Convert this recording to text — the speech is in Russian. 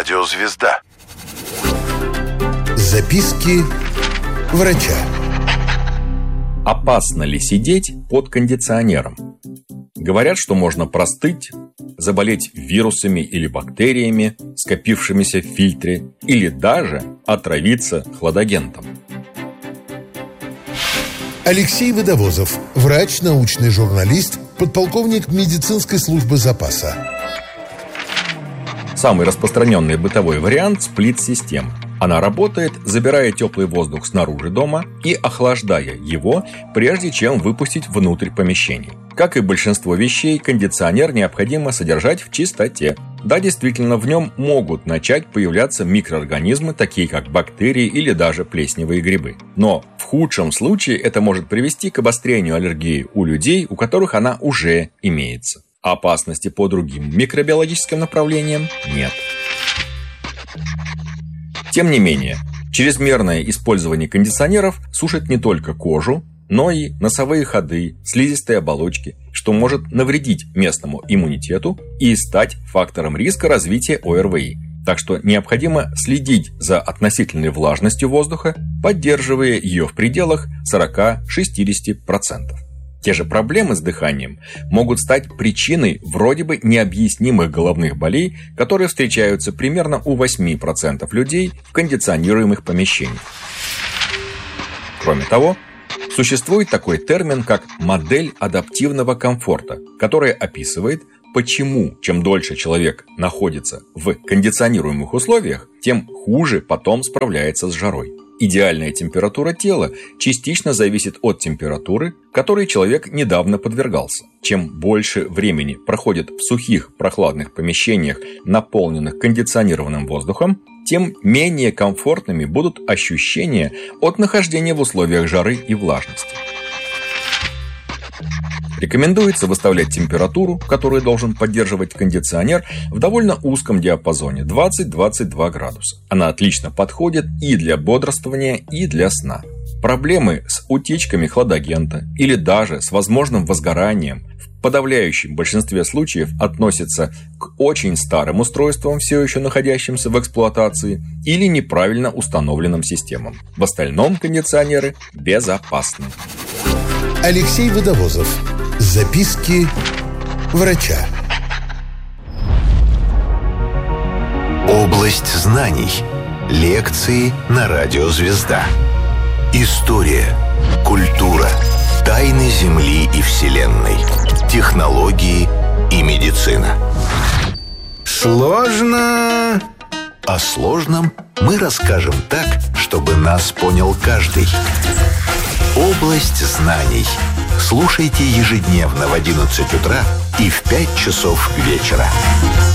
Радио «Звезда». Записки врача. Опасно ли сидеть под кондиционером? Говорят, что можно простыть, заболеть вирусами или бактериями, скопившимися в фильтре, или даже отравиться хладагентом. Алексей Водовозов, врач, научный журналист, подполковник медицинской службы запаса. Самый распространенный бытовой вариант – сплит-система. Она работает, забирая теплый воздух снаружи дома и охлаждая его, прежде чем выпустить внутрь помещений. Как и большинство вещей, кондиционер необходимо содержать в чистоте. Да, действительно, в нем могут начать появляться микроорганизмы, такие как бактерии или даже плесневые грибы. Но в худшем случае это может привести к обострению аллергии у людей, у которых она уже имеется. Опасности по другим микробиологическим направлениям нет. Тем не менее, чрезмерное использование кондиционеров сушит не только кожу, но и носовые ходы, слизистые оболочки, что может навредить местному иммунитету и стать фактором риска развития ОРВИ. Так что необходимо следить за относительной влажностью воздуха, поддерживая ее в пределах 40-60%. Те же проблемы с дыханием могут стать причиной вроде бы необъяснимых головных болей, которые встречаются примерно у 8% людей в кондиционируемых помещениях. Кроме того, существует такой термин, как модель адаптивного комфорта, которая описывает, почему чем дольше человек находится в кондиционируемых условиях, тем хуже потом справляется с жарой. Идеальная температура тела частично зависит от температуры, которой человек недавно подвергался. Чем больше времени проходит в сухих, прохладных помещениях, наполненных кондиционированным воздухом, тем менее комфортными будут ощущения от нахождения в условиях жары и влажности. Рекомендуется выставлять температуру, которую должен поддерживать кондиционер, в довольно узком диапазоне 20-22 градуса. Она отлично подходит и для бодрствования, и для сна. Проблемы с утечками хладагента или даже с возможным возгоранием в подавляющем большинстве случаев относятся к очень старым устройствам, все еще находящимся в эксплуатации, или неправильно установленным системам. В остальном кондиционеры безопасны. Алексей Водовозов. Записки врача. Область знаний. Лекции на Радио «Звезда». История, культура, тайны Земли и Вселенной, технологии и медицина. Сложно. О сложном мы расскажем так, чтобы нас понял каждый. Область знаний. Слушайте ежедневно в 11 утра и в 5 часов вечера.